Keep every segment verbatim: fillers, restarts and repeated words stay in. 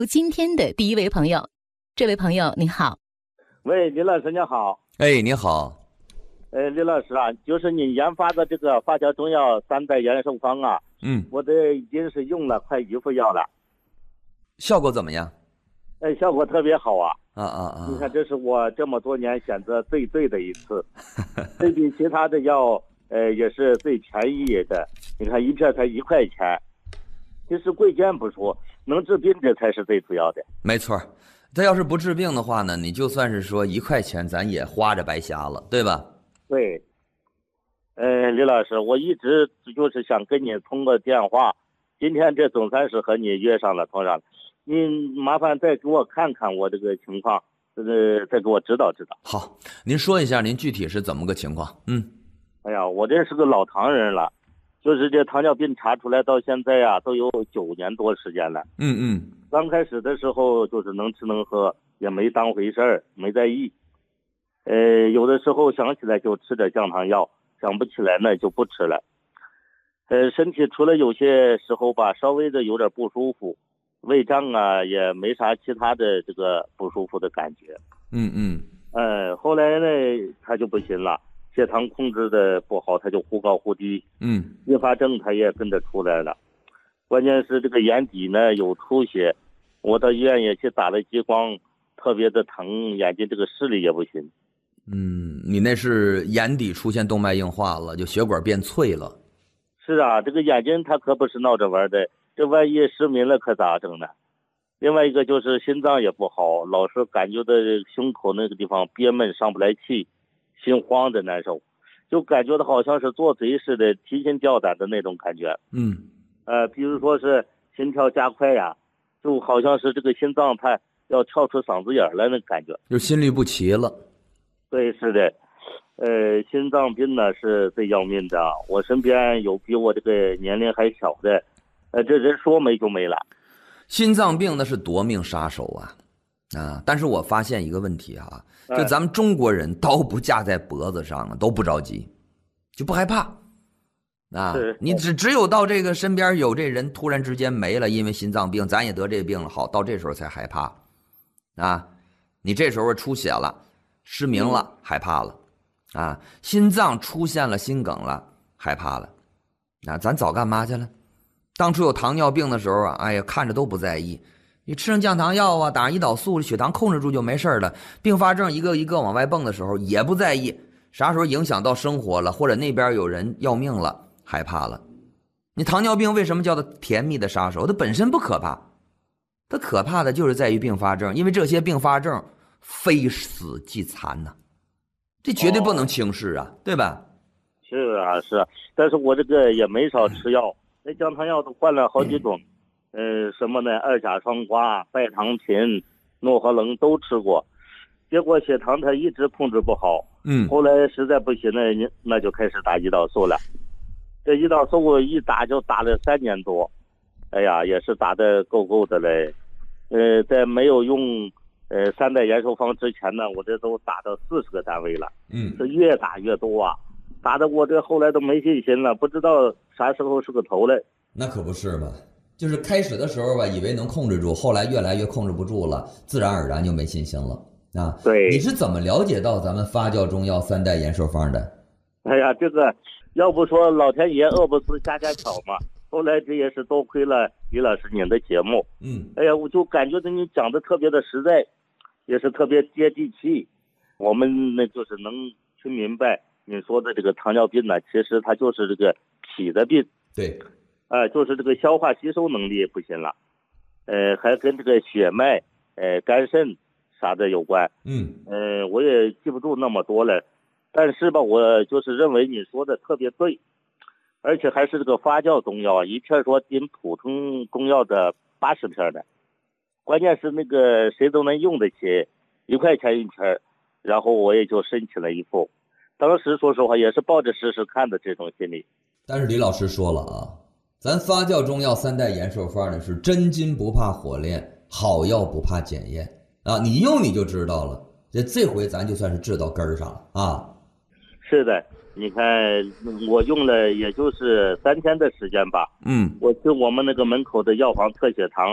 今天的第一位朋友，这位朋友你好。 喂，李老师你好。 哎，你好。 呃，李老师啊，就是你研发的这个发酵中药三代延寿方啊， 嗯， 我这已经是用了快一副药了， 效果怎么样？ 哎，效果特别好啊。 啊啊啊！ 你看，这是我这么多年选择最对的一次，对比其他的药，呃，也是最便宜的。你看一片才一块钱，其实贵贱不说，能治病这才是最主要的。 没错，他要是不治病的话呢，你就算是说一块钱，咱也花着白瞎了，对吧？ 对。呃，李老师，我一直就是想跟你通过电话，今天这总算是和你约上了，通上了。您麻烦再给我看看我这个情况，这个再给我指导指导。 好，您说一下您具体是怎么个情况？嗯， 哎呀，我这是个老唐人了，就是这糖尿病查出来到现在呀、啊，都有九年多时间了。 嗯嗯。 刚开始的时候就是能吃能喝，也没当回事儿，没在意。呃，有的时候想起来就吃点降糖药，想不起来呢就不吃了。呃，身体除了有些时候吧，稍微的有点不舒服。胃胀啊，也没啥其他的这个不舒服的感觉。 嗯嗯。 呃，后来呢，他就不行了，血糖控制的不好，他就忽高忽低。 嗯。 并发症他也跟着出来了，关键是这个眼底呢有出血，我到医院也去打了激光，特别的疼，眼睛这个视力也不行。 嗯，你那是眼底出现动脉硬化了，就血管变脆了。 是啊，这个眼睛他可不是闹着玩的。这万一失明了可咋整呢？另外一个就是心脏也不好，老是感觉到胸口那个地方憋闷上不来气，心慌的难受，就感觉到好像是做贼似的，提心吊胆的那种感觉。 嗯， 呃，比如说是心跳加快呀，就好像是这个心脏它要跳出嗓子眼来那感觉， 就心律不齐了。 对，是的。呃，心脏病呢是最要命的，我身边有比我这个年龄还小的。呃，这人说没就没了。 心脏病那是夺命杀手啊，啊！但是我发现一个问题哈、啊，就咱们中国人刀不架在脖子上啊，都不着急，就不害怕啊。你只只有到这个身边有这人突然之间没了，因为心脏病，咱也得这病了，好，到这时候才害怕啊。你这时候出血了，失明了，嗯、害怕了啊。心脏出现了心梗了，害怕了啊。咱早干嘛去了？当初有糖尿病的时候啊，哎呀，看着都不在意。你吃上降糖药啊，打上胰岛素，血糖控制住就没事了。并发症一个一个往外蹦的时候也不在意，啥时候影响到生活了，或者那边有人要命了，害怕了。你糖尿病为什么叫做甜蜜的杀手？它本身不可怕，它可怕的就是在于并发症，因为这些并发症非死即残呐、啊，这绝对不能轻视啊，哦、对吧？ 是啊，是啊，但是我这个也没少吃药。那降糖药都换了好几种，呃，什么呢？二甲双胍、拜糖嗪、诺和棱都吃过，结果血糖它一直控制不好。 嗯， 后来实在不行了，那就开始打胰岛素了。这胰岛素我一打就打了三年多，哎呀，也是打的够够的嘞。呃，在没有用呃三代延寿方之前呢，我这都打到四十个单位了。 嗯， 是越打越多啊。打的我这后来都没信心了，不知道啥时候是个头嘞。 那可不是嘛，就是开始的时候吧，以为能控制住，后来越来越控制不住了，自然而然就没信心了啊。 对， 你是怎么了解到咱们发酵中药三代延寿方的？ 哎呀，这个要不说老天爷饿不死瞎瞎巧嘛。后来这也是多亏了李老师您的节目。 嗯， 哎呀，我就感觉你讲的特别的实在，也是特别接地气。我们那就是能听明白。你说的这个糖尿病呢，其实它就是这个脾的病， 对， 呃，就是这个消化吸收能力不行了，呃，还跟这个血脉、呃肝肾啥的有关， 嗯， 呃，我也记不住那么多了，但是吧，我就是认为你说的特别对，而且还是这个发酵中药，一片说顶普通中药的八十片的，关键是那个谁都能用得起，一块钱一片，然后我也就申请了一副。当时说实话也是抱着试试看的这种心理， 但是李老师说了啊，咱发酵中药三代延寿方呢是真金不怕火炼，好药不怕检验啊，你用你就知道了。这这回咱就算是治到根儿上了啊。 是的，你看我用了也就是三天的时间吧， 嗯， 我去我们那个门口的药房测血糖，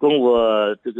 跟我这个。